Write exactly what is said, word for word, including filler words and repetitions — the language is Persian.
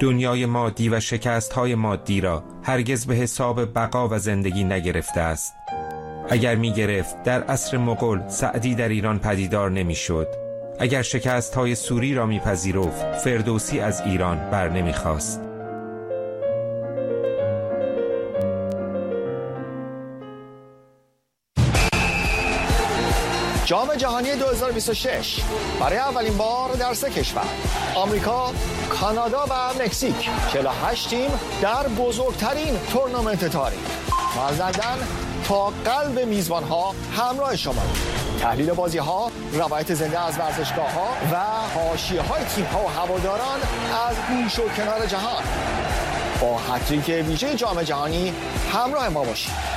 دنیای مادی و شکست‌های مادی را هرگز به حساب بقا و زندگی نگرفته است. اگر می گرفت در عصر مغول سعدی در ایران پدیدار نمی شد. اگر شکست‌های سوری را می پذیرفت فردوسی از ایران بر نمی خواست. جام جهانی دو هزار و بیست و شش برای اولین بار در سه کشور آمریکا، کانادا و مکزیک چهل و هشت تیم در بزرگترین تورنمنت تاریخ از لندن تا قلب میزبان ها همراه شما. تحلیل بازی ها، روایت زنده از ورزشگاه ها و حاشیه های تیم ها و هواداران از گوش و کنار جهان. با هتریک ویژه جام جهانی همراه ما باشید.